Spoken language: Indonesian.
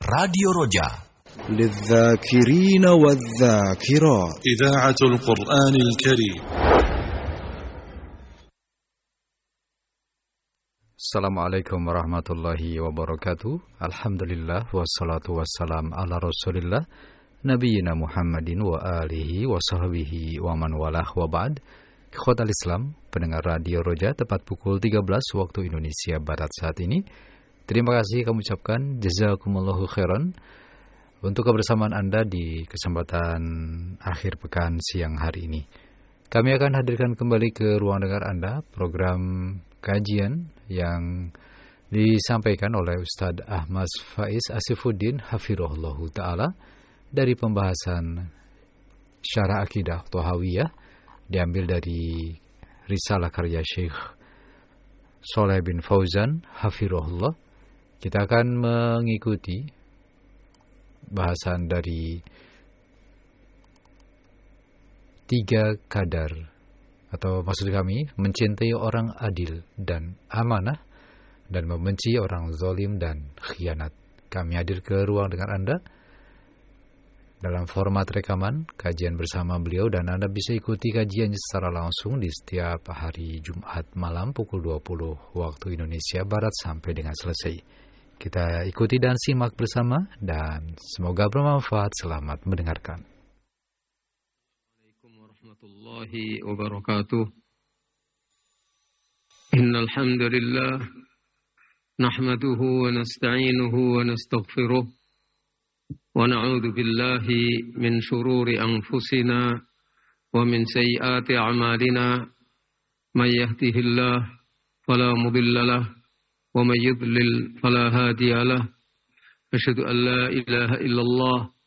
Radio Roja للذاكرين والذاكرات إذاعة القرآن الكريم. Assalamualaikum warahmatullahi wabarakatuh. Alhamdulillah wassalatu wassalam ala Rasulillah Nabiyina Muhammadin wa alihi wa sahbihi wa man walah wa ba'd. Ikhwatal Islam, pendengar Radio Roja, tepat pukul 13 waktu Indonesia Barat saat ini. Terima kasih kami ucapkan jazakumullahu khairan untuk kebersamaan Anda di kesempatan akhir pekan siang hari ini. Kami akan hadirkan kembali ke ruang dengar Anda program kajian yang disampaikan oleh Ustadz Ahmad Faiz Asifuddin Hafirullahu Ta'ala dari pembahasan Syarah Akidah Thahawiyah diambil dari Risalah karya Syekh Shalih bin Fauzan Hafirullah. Kita akan mengikuti bahasan dari 3 kadar, atau maksud kami mencintai orang adil dan amanah dan membenci orang zalim dan khianat. Kami hadir ke ruang dengar Anda dalam format rekaman kajian bersama beliau, dan Anda bisa ikuti kajiannya secara langsung di setiap hari Jumat malam pukul 20 waktu Indonesia Barat sampai dengan selesai. Kita ikuti dan simak bersama dan semoga bermanfaat. Selamat mendengarkan. Warahmatullahi wabarakatuh. Innal hamdalillah nahmaduhu wa nasta'inuhu wa nastaghfiruh wa na'udzu billahi min shururi anfusina wa min sayyiati a'malina may yahdihillahu fala mudilla lahu wa may yudlil fala hadiya lahu. Asyhadu an la ilaha illallah